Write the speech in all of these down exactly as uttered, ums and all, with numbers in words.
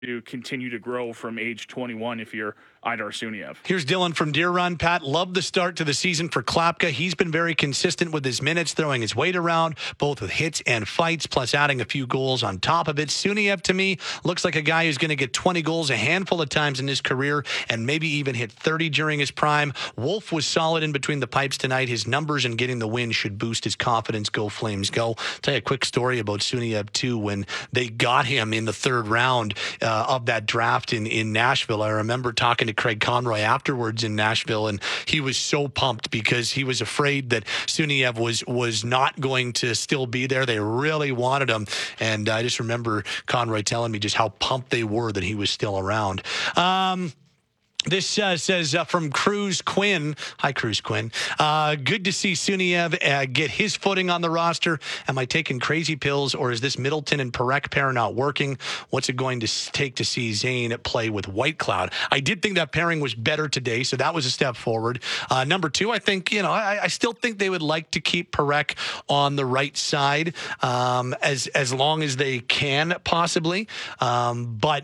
to continue to grow from age twenty-one if you're Aidar Suniev. Here's Dylan from Deer Run. Pat, love the start to the season for Klapka. He's been very consistent with his minutes, throwing his weight around, both with hits and fights, plus adding a few goals on top of it. Suniev, to me, looks like a guy who's going to get twenty goals a handful of times in his career and maybe even hit thirty during his prime. Wolf was solid in between the pipes tonight. His numbers and getting the win should boost his confidence. Go Flames, go. I'll tell you a quick story about Suniev, too. When they got him in the third round uh, of that draft in, in Nashville, I remember talking to Craig Conroy afterwards in Nashville, and he was so pumped because he was afraid that Suniev was was not going to still be there. They really wanted him, and I just remember Conroy telling me just how pumped they were that he was still around. Um, This uh, says uh, from Cruz Quinn. Hi, Cruz Quinn. Uh, good to see Suniev uh, get his footing on the roster. Am I taking crazy pills, or is this Middleton and Parekh pair not working? What's it going to take to see Zane play with Whitecloud? I did think that pairing was better today, so that was a step forward. Uh, number two, I think, you know, I, I still think they would like to keep Parekh on the right side um, as, as long as they can, possibly. Um, but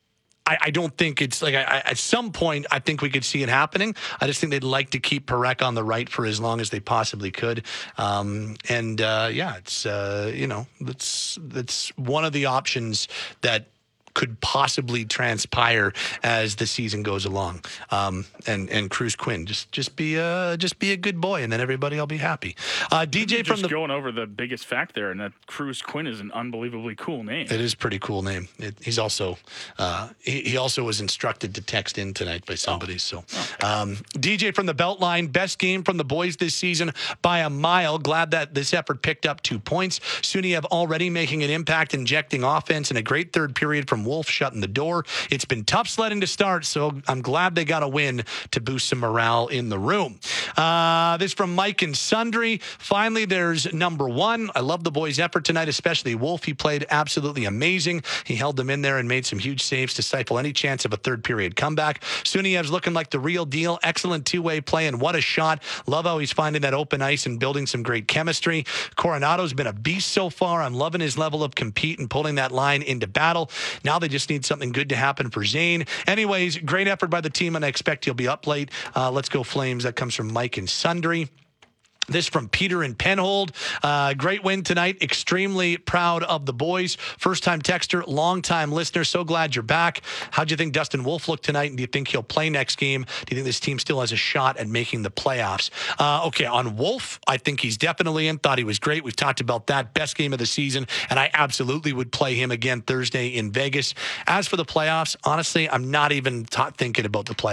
I, I don't think it's like I, I, at some point, I think we could see it happening. I just think they'd like to keep Parekh on the right for as long as they possibly could. Um, and uh, yeah, it's, uh, you know, that's, that's one of the options that could possibly transpire as the season goes along. Um, and, and Cruz Quinn, just, just be a, just be a good boy, and then everybody will be happy. Uh, D J from just the going over the biggest fact there, and that Cruz Quinn is an unbelievably cool name. It is a pretty cool name. It, he's also, uh, he, he also was instructed to text in tonight by somebody. So, okay. um, D J from the Beltline, best game from the boys this season by a mile. Glad that this effort picked up two points. Suniev already making an impact, injecting offense, and a great third period from Wolf shutting the door. It's been tough sledding to start, so I'm glad they got a win to boost some morale in the room. Uh, this from Mike and Sundry. Finally, there's number one. I love the boys' effort tonight, especially Wolf. He played absolutely amazing. He held them in there and made some huge saves to stifle any chance of a third period comeback. Suniev's looking like the real deal. Excellent two-way play, and what a shot. Love how he's finding that open ice and building some great chemistry. Coronado's been a beast so far. I'm loving his level of compete and pulling that line into battle. Now they just need something good to happen for Zane. Anyways, great effort by the team, and I expect he'll be up late. Uh, let's go Flames. That comes from Mike and Sundry. This from Peter and Penhold. Uh, great win tonight. Extremely proud of the boys. First-time texter, long-time listener. So glad you're back. How'd you think Dustin Wolf looked tonight, and do you think he'll play next game? Do you think this team still has a shot at making the playoffs? Uh, okay, on Wolf, I think he's definitely in. Thought he was great. We've talked about that. Best game of the season, and I absolutely would play him again Thursday in Vegas. As for the playoffs, honestly, I'm not even t- thinking about the playoffs.